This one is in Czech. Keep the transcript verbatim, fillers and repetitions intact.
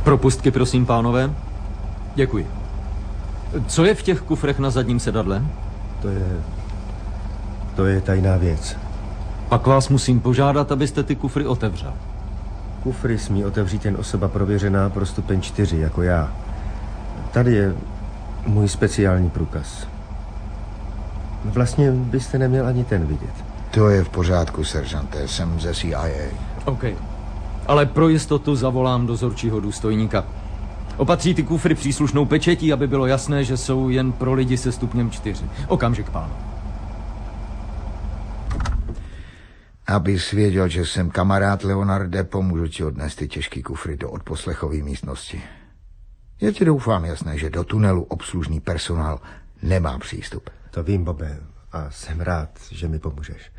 Propustky, prosím, pánové. Děkuji. Co je v těch kufrech na zadním sedadle? To je... To je tajná věc. Pak vás musím požádat, abyste ty kufry otevřel. Kufry smí otevřít jen osoba prověřená pro stupeň čtyři, jako já. Tady je můj speciální průkaz. Vlastně byste neměl ani ten vidět. To je v pořádku, seržante, jsem ze C I A. OK. Ale pro jistotu zavolám dozorčího důstojníka. Opatří ty kufry příslušnou pečetí, aby bylo jasné, že jsou jen pro lidi se stupněm čtyři. Okamžik, pánu. Abys věděl, že jsem kamarád, Leonarde, pomůžu ti odnést ty těžký kufry do odposlechové místnosti. Je ti doufám jasné, že do tunelu obslužný personál nemá přístup. To vím, Bobe, a jsem rád, že mi pomůžeš.